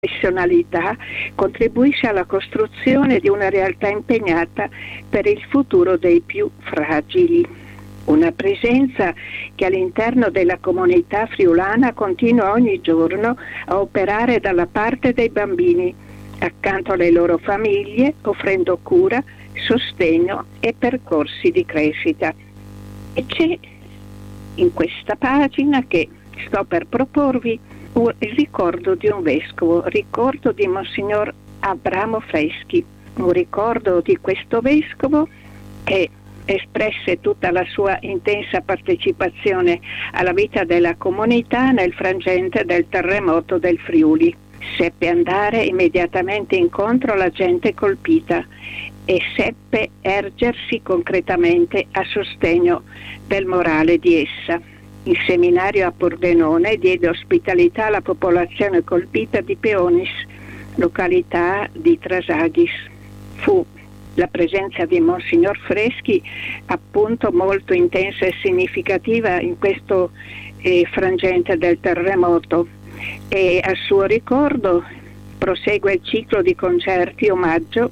professionalità contribuisce alla costruzione di una realtà impegnata per il futuro dei più fragili. Una presenza che all'interno della comunità friulana continua ogni giorno a operare dalla parte dei bambini, accanto alle loro famiglie, offrendo cura, sostegno e percorsi di crescita. E c'è in questa pagina che sto per proporvi il ricordo di un vescovo, ricordo di Monsignor Abramo Freschi, un ricordo di questo vescovo che espresse tutta la sua intensa partecipazione alla vita della comunità nel frangente del terremoto del Friuli. Seppe andare immediatamente incontro alla gente colpita e seppe ergersi concretamente a sostegno del morale di essa. Il seminario a Pordenone diede ospitalità alla popolazione colpita di Peonis, località di Trasaghis. Fu la presenza di Monsignor Freschi appunto molto intensa e significativa in questo frangente del terremoto, e a suo ricordo prosegue il ciclo di concerti omaggio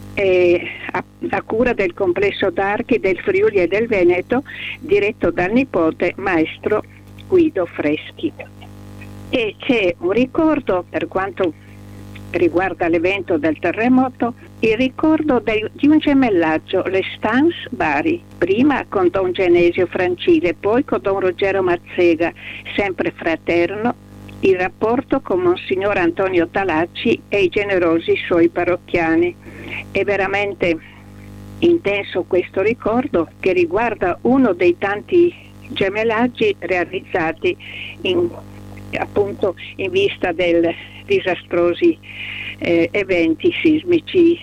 a cura del complesso d'archi del Friuli e del Veneto, diretto dal nipote maestro Guido Freschi. E c'è un ricordo, per quanto riguarda l'evento del terremoto, il ricordo di un gemellaggio, le Stans Bari, prima con Don Genesio Francile, poi con Don Ruggero Mazzega, sempre fraterno, il rapporto con Monsignor Antonio Talacci e i generosi suoi parrocchiani. È veramente intenso questo ricordo, che riguarda uno dei tanti gemellaggi realizzati appunto in vista dei disastrosi eventi sismici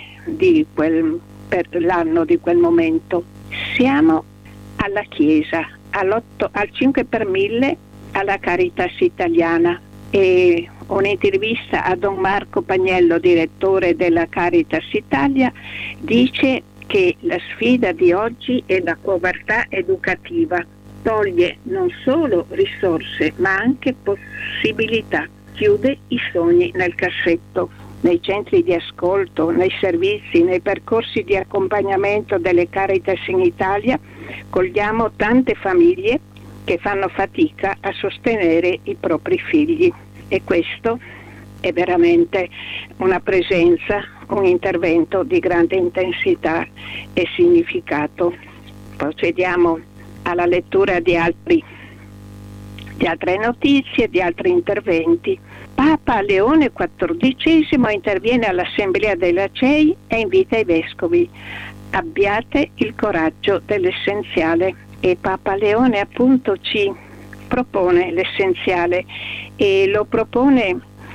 per l'anno di quel momento. Siamo alla Chiesa, al 5 per 1000 alla Caritas Italiana, e un'intervista a Don Marco Pagnello, direttore della Caritas Italia, dice che la sfida di oggi è la povertà educativa. Toglie non solo risorse ma anche possibilità, chiude i sogni nel cassetto. Nei centri di ascolto, nei servizi, nei percorsi di accompagnamento delle Caritas in Italia cogliamo tante famiglie che fanno fatica a sostenere i propri figli, e questo è veramente una presenza, un intervento di grande intensità e significato. Procediamo alla lettura di altre notizie, di altri interventi. Papa Leone XIV interviene all'Assemblea della CEI e invita i vescovi: abbiate il coraggio dell'essenziale. E Papa Leone appunto ci propone l'essenziale, e lo propone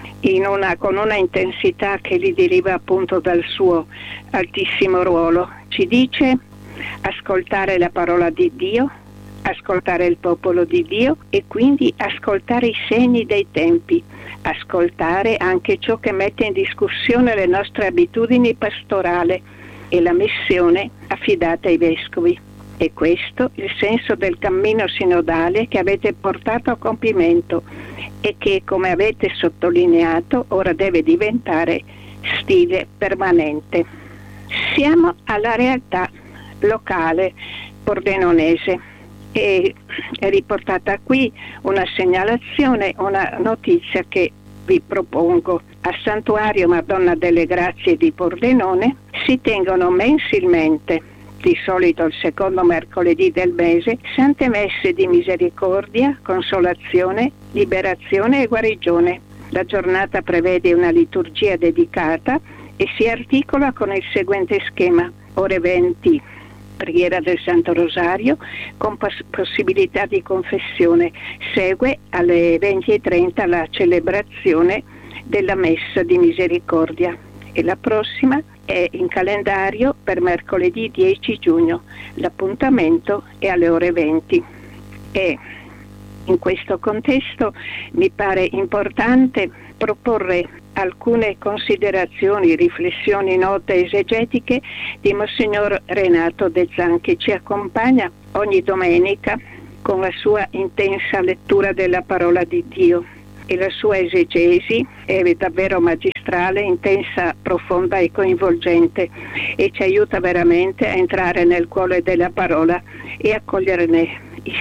con una intensità che gli deriva appunto dal suo altissimo ruolo. Ci dice: ascoltare la parola di Dio, ascoltare il popolo di Dio e quindi ascoltare i segni dei tempi, ascoltare anche ciò che mette in discussione le nostre abitudini pastorali e la missione affidata ai vescovi. E questo il senso del cammino sinodale che avete portato a compimento e che, come avete sottolineato, ora deve diventare stile permanente. Siamo alla realtà locale pordenonese e è riportata qui una segnalazione, una notizia che vi propongo. Al Santuario Madonna delle Grazie di Pordenone si tengono mensilmente, di solito il secondo mercoledì del mese, sante messe di misericordia, consolazione, liberazione e guarigione. La giornata prevede una liturgia dedicata e si articola con il seguente schema: ore 20 preghiera del Santo Rosario con possibilità di confessione, segue alle 20:30 la celebrazione della messa di misericordia, e la prossima è in calendario per mercoledì 10 giugno. L'appuntamento è alle ore 20. E in questo contesto mi pare importante proporre alcune considerazioni, riflessioni, note esegetiche di Monsignor Renato De Zan, che ci accompagna ogni domenica con la sua intensa lettura della parola di Dio. e la sua esegesi è davvero magistrale, intensa, profonda e coinvolgente, e ci aiuta veramente a entrare nel cuore della parola e a coglierne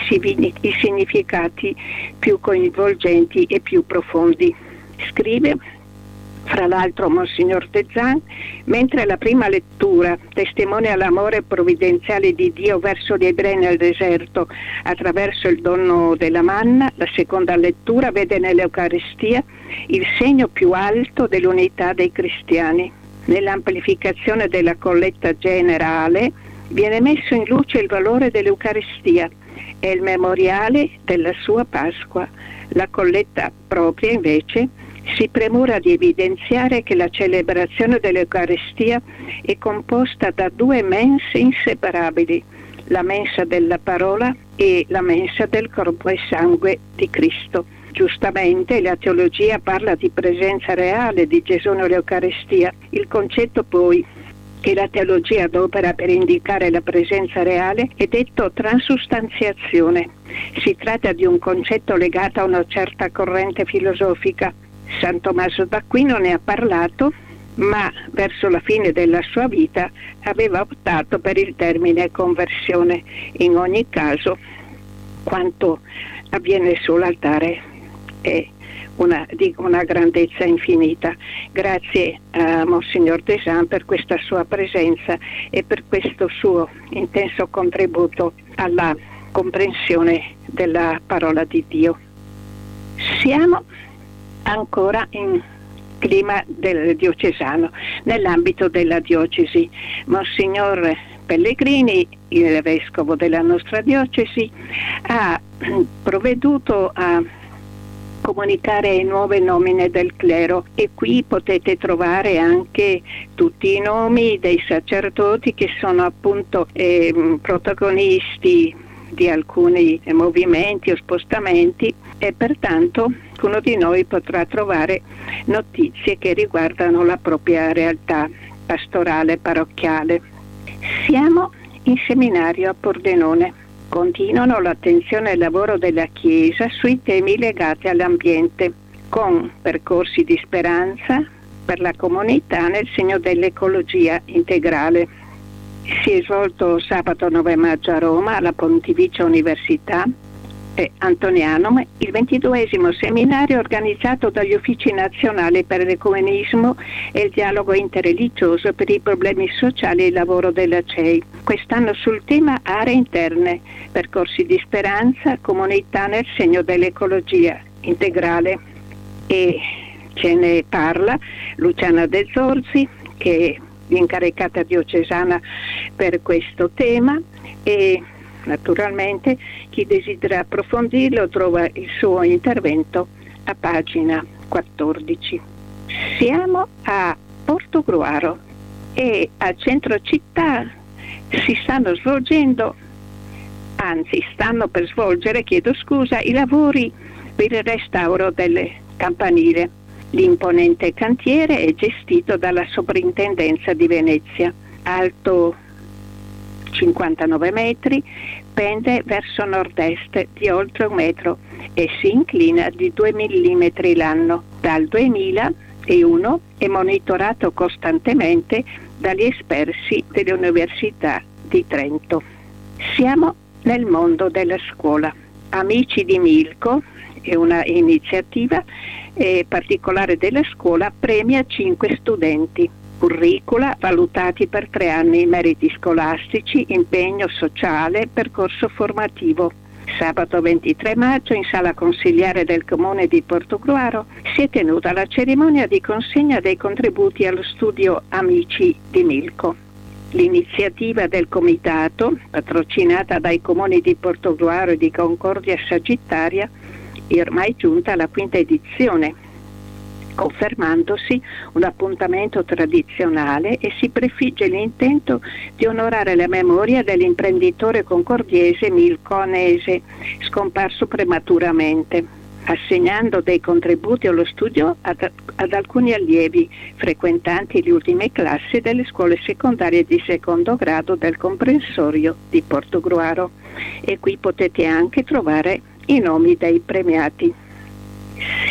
i significati più coinvolgenti e più profondi. Scrive, fra l'altro, Monsignor De Zan: mentre la prima lettura testimonia l'amore provvidenziale di Dio verso gli ebrei nel deserto attraverso il dono della manna, la seconda lettura vede nell'Eucaristia il segno più alto dell'unità dei cristiani. Nell'amplificazione della colletta generale viene messo in luce il valore dell'Eucaristia e il memoriale della sua Pasqua. La colletta propria, invece, si premura di evidenziare che la celebrazione dell'Eucaristia è composta da due mense inseparabili: la mensa della parola e la mensa del corpo e sangue di Cristo. Giustamente la teologia parla di presenza reale di Gesù nell'Eucaristia. Il concetto poi che la teologia adopera per indicare la presenza reale è detto transustanziazione. Si tratta di un concetto legato a una certa corrente filosofica. San Tommaso d'Aquino ne ha parlato, ma verso la fine della sua vita aveva optato per il termine conversione. In ogni caso, quanto avviene sull'altare è di una grandezza infinita. Grazie a Monsignor De Zan per questa sua presenza e per questo suo intenso contributo alla comprensione della parola di Dio. Siamo ancora in clima del diocesano, nell'ambito della diocesi. Monsignor Pellegrini, il vescovo della nostra diocesi, ha provveduto a comunicare nuove nomine del clero, e qui potete trovare anche tutti i nomi dei sacerdoti che sono appunto protagonisti di alcuni movimenti o spostamenti, e pertanto uno di noi potrà trovare notizie che riguardano la propria realtà pastorale parrocchiale. Siamo in seminario a Pordenone. Continuano l'attenzione e il lavoro della Chiesa sui temi legati all'ambiente, con percorsi di speranza per la comunità nel segno dell'ecologia integrale. Si è svolto sabato 9 maggio a Roma, alla Pontificia Università Antonianum, il 22esimo seminario organizzato dagli Uffici Nazionali per l'Ecumenismo e il Dialogo Interreligioso per i problemi sociali e il lavoro della CEI. Quest'anno sul tema aree interne, percorsi di speranza, comunità nel segno dell'ecologia integrale. E ce ne parla Luciana De Zorzi, che è l'incaricata diocesana per questo tema, e naturalmente chi desidera approfondirlo trova il suo intervento a pagina 14. Siamo a Portogruaro e a centro città stanno per svolgere, i lavori per il restauro del campanile. L'imponente cantiere è gestito dalla Soprintendenza di Venezia. Alto 59 metri, pende verso nord-est di oltre 1 metro e si inclina di 2 millimetri l'anno. Dal 2001 è monitorato costantemente dagli esperti delle università di Trento. Siamo nel mondo della scuola. Amici di Milco è una iniziativa particolare della scuola, premia 5 studenti. Curricula valutati per 3 anni, meriti scolastici, impegno sociale, percorso formativo. Sabato 23 maggio in sala consiliare del Comune di Portogruaro si è tenuta la cerimonia di consegna dei contributi allo studio Amici di Milco. L'iniziativa del comitato, patrocinata dai comuni di Portogruaro e di Concordia Sagittaria, è ormai giunta alla 5ª edizione, confermandosi un appuntamento tradizionale, e si prefigge l'intento di onorare la memoria dell'imprenditore concordiese Milco Anese, scomparso prematuramente, assegnando dei contributi allo studio ad alcuni allievi frequentanti le ultime classi delle scuole secondarie di secondo grado del comprensorio di Portogruaro, e qui potete anche trovare i nomi dei premiati.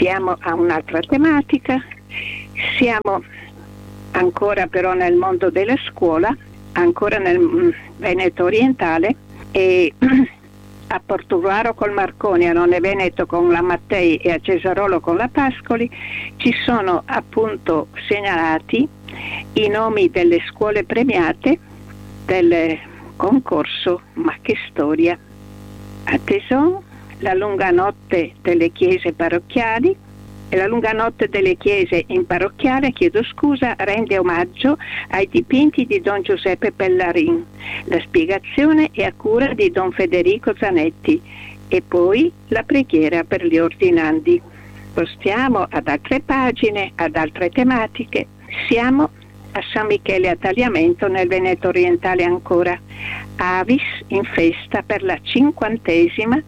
Siamo a un'altra tematica, siamo ancora però nel mondo della scuola, ancora nel Veneto orientale, e a Portogruaro col Marconi, a None Veneto con la Mattei e a Cesarolo con la Pascoli ci sono appunto segnalati i nomi delle scuole premiate del concorso Ma che storia. A Tesson la lunga notte delle chiese parrocchiali, e la lunga notte delle chiese in parrocchiale, rende omaggio ai dipinti di Don Giuseppe Pellarin. La spiegazione è a cura di Don Federico Zanetti e poi la preghiera per gli ordinandi. Spostiamo ad altre pagine, ad altre tematiche. Siamo a San Michele a Tagliamento, nel Veneto orientale ancora. Avis in festa per la 50ª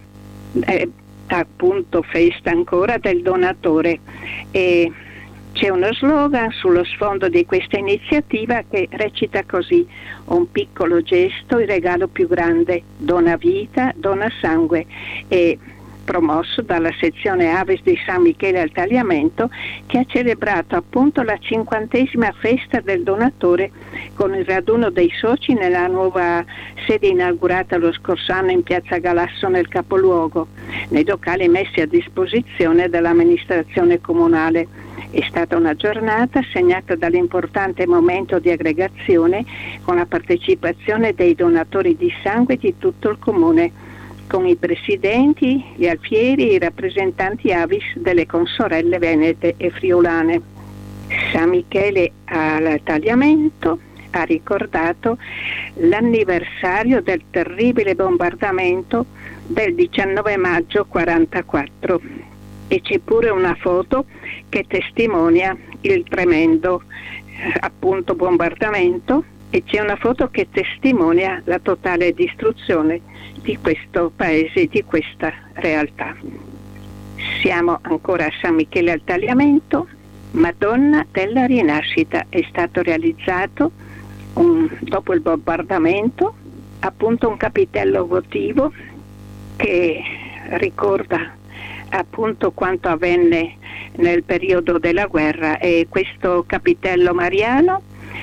appunto festa ancora del donatore, e c'è uno slogan sullo sfondo di questa iniziativa che recita così: un piccolo gesto, il regalo più grande, dona vita, dona sangue, e promosso dalla sezione Avis di San Michele al Tagliamento, che ha celebrato appunto la 50ª festa del donatore con il raduno dei soci nella nuova sede inaugurata lo scorso anno in Piazza Galasso nel capoluogo, nei locali messi a disposizione dall'amministrazione comunale. È stata una giornata segnata dall'importante momento di aggregazione con la partecipazione dei donatori di sangue di tutto il comune, con i presidenti, gli alfieri e i rappresentanti Avis delle consorelle venete e friulane. San Michele al Tagliamento ha ricordato l'anniversario del terribile bombardamento del 19 maggio 1944 e c'è pure una foto che testimonia il tremendo appunto bombardamento, e c'è una foto che testimonia la totale distruzione di questo paese, di questa realtà. Siamo ancora a San Michele al Tagliamento. Madonna della Rinascita è stato realizzato dopo il bombardamento, appunto un capitello votivo che ricorda appunto quanto avvenne nel periodo della guerra, e questo capitello mariano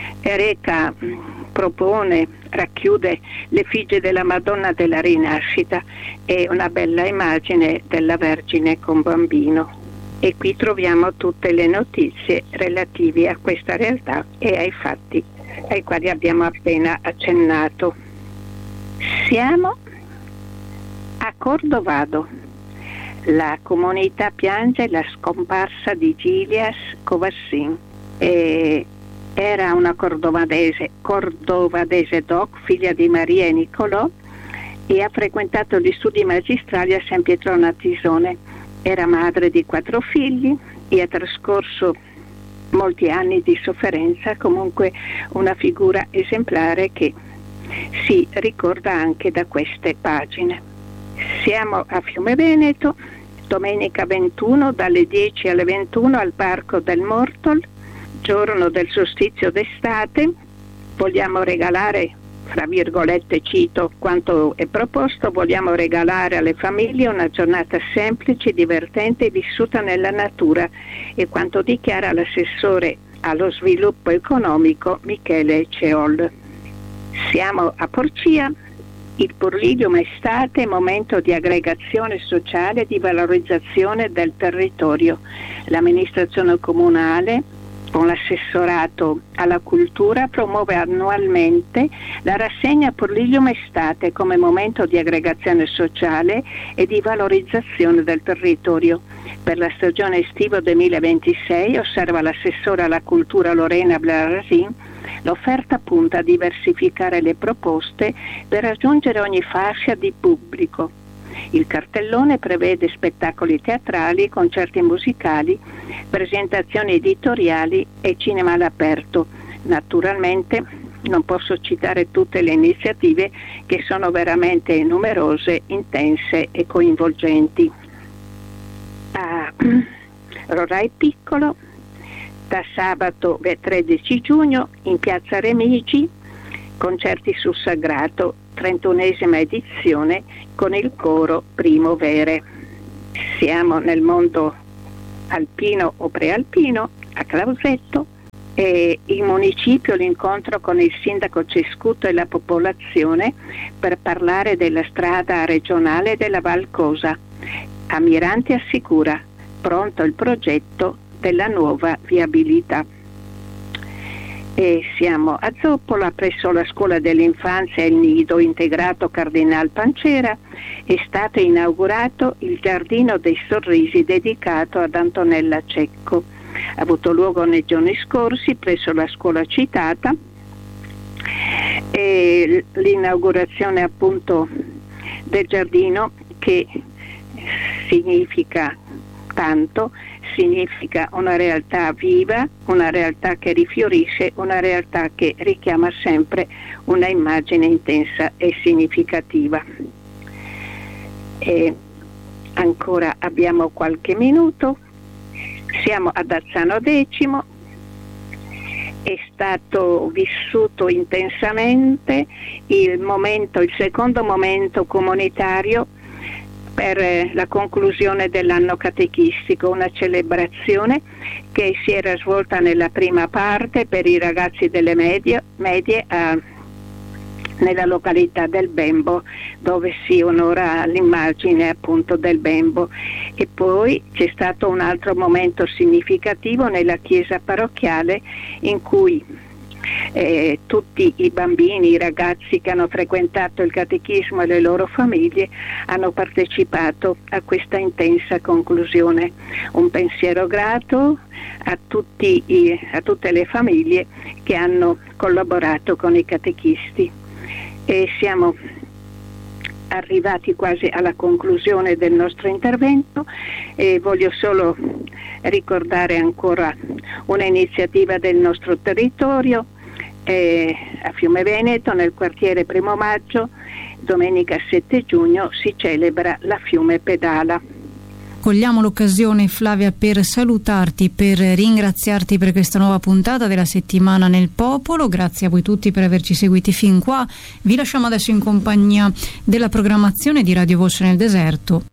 racchiude l'effigie della Madonna della Rinascita e una bella immagine della Vergine con bambino. E qui troviamo tutte le notizie relative a questa realtà e ai fatti ai quali abbiamo appena accennato. Siamo a Cordovado. La comunità piange la scomparsa di Gilias Covassin. Era una cordovadese doc, figlia di Maria e Nicolò, e ha frequentato gli studi magistrali a San Pietro Natisone. Era madre di 4 figli e ha trascorso molti anni di sofferenza, comunque una figura esemplare che si ricorda anche da queste pagine. Siamo a Fiume Veneto, domenica 21 dalle 10 alle 21 al Parco del Mortol, giorno del solstizio d'estate. Vogliamo regalare, fra virgolette cito quanto è proposto, vogliamo regalare alle famiglie una giornata semplice, divertente e vissuta nella natura, e quanto dichiara l'assessore allo sviluppo economico Michele Ceol. Siamo a Porcia. Il Purlidium Estate è momento di aggregazione sociale e di valorizzazione del territorio. L'amministrazione comunale, con l'assessorato alla cultura, promuove annualmente la rassegna Purlidium Estate come momento di aggregazione sociale e di valorizzazione del territorio. Per la stagione estiva 2026, osserva l'assessore alla cultura Lorena Blarasin, l'offerta punta a diversificare le proposte per raggiungere ogni fascia di pubblico. Il cartellone prevede spettacoli teatrali, concerti musicali, presentazioni editoriali e cinema all'aperto. Naturalmente non posso citare tutte le iniziative che sono veramente numerose, intense e coinvolgenti. A Rorai Piccolo, da sabato 13 giugno in Piazza Remigi, concerti sul Sagrato, 31esima edizione con il coro Primavere. Siamo nel mondo alpino o prealpino a Clausetto, e il municipio l'incontro con il sindaco Cescuto e la popolazione per parlare della strada regionale della Val Cosa. Amiranti assicura pronto il progetto della nuova viabilità. E siamo a Zoppola, presso la scuola dell'infanzia Il Nido integrato Cardinal Pancera è stato inaugurato il Giardino dei Sorrisi dedicato ad Antonella Cecco. Ha avuto luogo nei giorni scorsi presso la scuola citata, e l'inaugurazione appunto del giardino, che significa tanto, significa una realtà viva, una realtà che rifiorisce, una realtà che richiama sempre una immagine intensa e significativa. E ancora abbiamo qualche minuto. Siamo ad Azzano Decimo, è stato vissuto intensamente il secondo momento comunitario per la conclusione dell'anno catechistico, una celebrazione che si era svolta nella prima parte per i ragazzi delle medie nella località del Bembo, dove si onora l'immagine appunto del Bembo, e poi c'è stato un altro momento significativo nella chiesa parrocchiale in cui tutti i bambini, i ragazzi che hanno frequentato il catechismo e le loro famiglie hanno partecipato a questa intensa conclusione. Un pensiero grato a tutte le famiglie che hanno collaborato con i catechisti. E siamo arrivati quasi alla conclusione del nostro intervento e voglio solo ricordare ancora una iniziativa del nostro territorio. A Fiume Veneto, nel quartiere Primo Maggio, domenica 7 giugno si celebra la Fiume Pedala. Cogliamo l'occasione, Flavia, per salutarti, per ringraziarti per questa nuova puntata della settimana nel popolo. Grazie a voi tutti per averci seguiti fin qua. Vi lasciamo adesso in compagnia della programmazione di Radio Voce nel Deserto.